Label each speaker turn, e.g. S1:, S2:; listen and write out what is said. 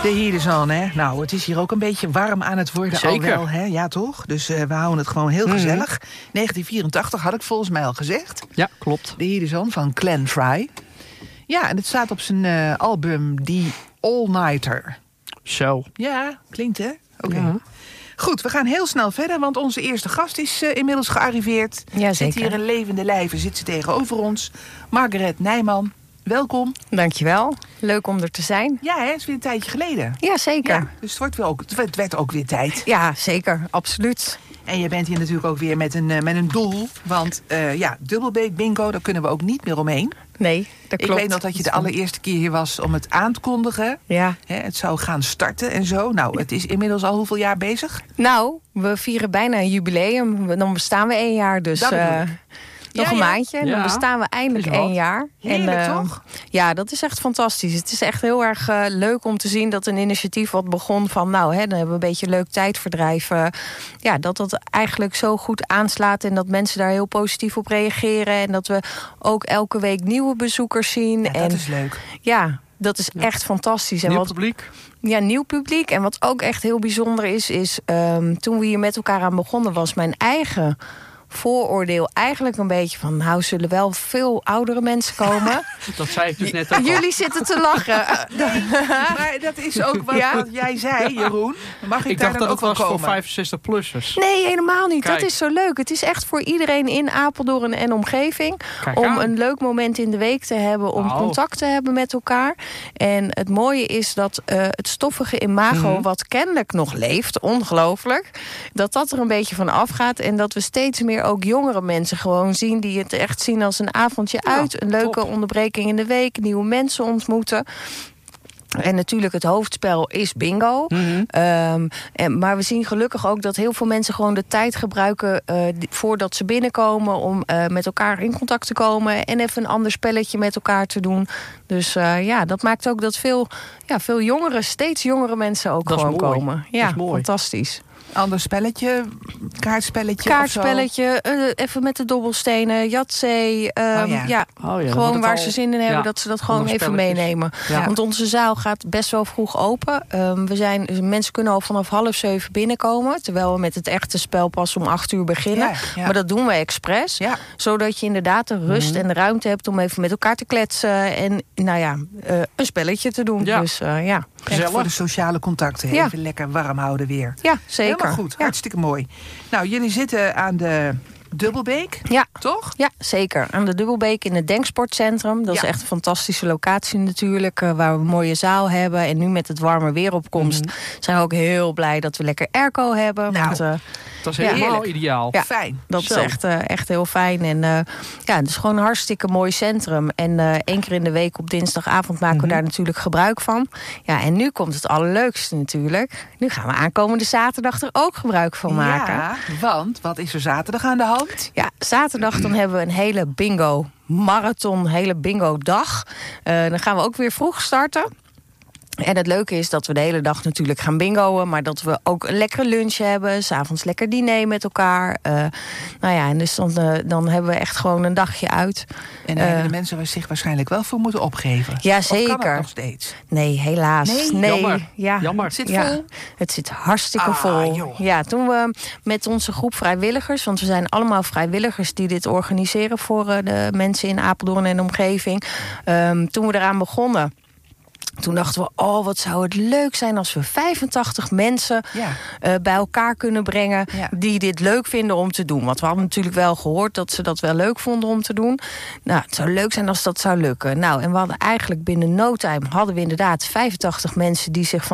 S1: De heat is on, hè? Nou, het is hier ook een beetje warm aan het worden.
S2: Zeker.
S1: Al wel, hè? Ja, toch? Dus we houden het gewoon heel gezellig. 1984 had ik volgens mij al gezegd.
S2: Ja, klopt.
S1: De heat is on van Glenn Frey. Ja, en het staat op zijn album The All-Nighter.
S2: Zo.
S1: Ja, klinkt, hè? Oké.
S2: Ja.
S1: Goed, we gaan heel snel verder, want onze eerste gast is inmiddels gearriveerd.
S3: Ja,
S1: Zit
S3: zeker.
S1: hier in levende lijven, zit ze tegenover ons. Margaret Nijman, welkom.
S3: Dankjewel. Leuk om er te zijn.
S1: Ja, hè, is weer een tijdje geleden.
S3: Ja, zeker.
S1: Ja, dus het werd ook weer tijd.
S3: Ja, zeker. Absoluut.
S1: En je bent hier natuurlijk ook weer met een doel. Want Dubbelbeek bingo, daar kunnen we ook niet meer omheen.
S3: Nee, dat klopt.
S1: Ik weet nog dat je de allereerste keer hier was om het aan te kondigen.
S3: Ja.
S1: Hè, het zou gaan starten en zo. Nou, het is inmiddels al hoeveel jaar bezig?
S3: Nou, we vieren bijna een jubileum. Dan bestaan we 1 jaar, dus
S1: Dat bedoel ik.
S3: nog een maandje. En
S2: Ja.
S3: dan bestaan we eindelijk
S2: Is wat.
S3: 1 jaar.
S1: Heerlijk,
S3: en,
S1: toch?
S3: Ja, dat is echt fantastisch. Het is echt heel erg leuk om te zien dat een initiatief wat begon van... dan hebben we een beetje een leuk tijdverdrijf. Dat eigenlijk zo goed aanslaat en dat mensen daar heel positief op reageren. En dat we ook elke week nieuwe bezoekers zien.
S1: Ja,
S3: en,
S1: dat is leuk.
S3: Ja, dat is echt fantastisch. En
S2: Nieuw
S3: wat,
S2: publiek.
S3: ja, nieuw publiek. En wat ook echt heel bijzonder is toen we hier met elkaar aan begonnen... was mijn eigen vooroordeel eigenlijk een beetje van... nou, zullen wel veel oudere mensen komen.
S2: Dat zei ik dus net ook al.
S3: Jullie zitten te lachen.
S1: Maar dat is ook wat jij zei, Jeroen. Mag ik
S2: Ik
S1: daar
S2: dacht
S1: dan
S2: dat
S1: ook
S2: het
S1: wel
S2: was
S1: komen?
S2: voor 65-plussers.
S3: Nee, helemaal niet.
S2: Kijk.
S3: Dat is zo leuk. Het is echt voor iedereen in Apeldoorn en omgeving.
S2: Kijk
S3: Om
S2: aan.
S3: een leuk moment in de week te hebben. Om
S2: Nou.
S3: contact te hebben met elkaar. En het mooie is dat het stoffige imago... wat kennelijk nog leeft, ongelooflijk... dat er een beetje van afgaat. En dat we steeds meer ook jongere mensen gewoon zien... die het echt zien als een avondje uit. Een leuke onderbreking in de week. Nieuwe mensen ontmoeten. En natuurlijk het hoofdspel is bingo. Maar we zien gelukkig ook dat heel veel mensen gewoon de tijd gebruiken... voordat ze binnenkomen om met elkaar in contact te komen... en even een ander spelletje met elkaar te doen. Dus dat maakt ook dat veel jongeren, steeds jongere mensen ook
S2: Dat is
S3: gewoon
S2: mooi.
S3: komen.
S2: Dat
S3: Ja,
S2: is mooi.
S3: fantastisch.
S1: Ander spelletje, kaartspelletje
S3: Kaartspelletje, even met de dobbelstenen, jatzee.
S1: ja.
S2: Oh ja, dan wordt
S3: Gewoon
S2: het
S3: waar
S2: al-
S3: ze zin in hebben,
S2: ja,
S3: dat ze dat gewoon
S2: andere
S3: even
S2: spelletjes.
S3: meenemen.
S2: Ja.
S3: Want onze zaal gaat best wel vroeg open. Mensen kunnen al vanaf 6:30 binnenkomen. Terwijl we met het echte spel pas om 8:00 beginnen.
S1: Ja.
S3: Maar dat doen we expres.
S1: Ja.
S3: Zodat je inderdaad de rust en de ruimte hebt om even met elkaar te kletsen. En een spelletje te doen.
S2: Ja.
S3: Dus
S1: Echt voor de sociale contacten.
S3: Ja.
S1: Even lekker warm houden weer.
S3: ja, zeker.
S1: Helemaal goed,
S3: Ja.
S1: hartstikke mooi. Nou, jullie zitten aan de Dubbelbeek,
S3: Ja.
S1: toch?
S3: Ja, zeker. Aan de Dubbelbeek in het Denksportcentrum. Dat is echt een fantastische locatie natuurlijk. Waar we een mooie zaal hebben. En nu met het warme weer op komst... zijn we ook heel blij dat we lekker airco hebben.
S1: Nou,
S3: want,
S2: Dat is
S3: Ja.
S2: helemaal
S1: Heerlijk.
S2: ideaal.
S3: Ja.
S1: Fijn.
S3: dat
S2: Zo.
S3: is echt heel fijn. En het is gewoon een hartstikke mooi centrum. En 1 keer in de week op dinsdagavond maken we daar natuurlijk gebruik van. Ja, en nu komt het allerleukste natuurlijk. Nu gaan we aankomende zaterdag er ook gebruik van maken.
S1: Ja, want wat is er zaterdag aan de hand?
S3: Ja, zaterdag dan hebben we een hele bingo marathon, hele bingo dag. Dan gaan we ook weer vroeg starten. En het leuke is dat we de hele dag natuurlijk gaan bingoen... maar dat we ook een lekkere lunch hebben. 's Avonds lekker diner met elkaar. En dus dan hebben we echt gewoon een dagje uit.
S1: En daar hebben de mensen zich waarschijnlijk wel voor moeten opgeven.
S3: Ja,
S1: Of kan
S3: zeker.
S1: het nog steeds?
S3: Nee, helaas.
S1: Nee?
S2: Jammer.
S3: Ja.
S2: Jammer.
S1: Het zit
S3: Ja,
S1: vol?
S3: het zit hartstikke
S1: Ah,
S3: vol.
S1: joh.
S3: Ja, toen we met onze groep vrijwilligers... want we zijn allemaal vrijwilligers die dit organiseren... voor de mensen in Apeldoorn en de omgeving. Toen we eraan begonnen... Toen dachten we, wat zou het leuk zijn als we 85 mensen bij elkaar kunnen brengen...
S1: Ja.
S3: die dit leuk vinden om te doen. Want we hadden natuurlijk wel gehoord dat ze dat wel leuk vonden om te doen. Nou, het zou leuk zijn als dat zou lukken. Nou, en we hadden eigenlijk binnen no time... hadden we inderdaad 85 mensen die zich van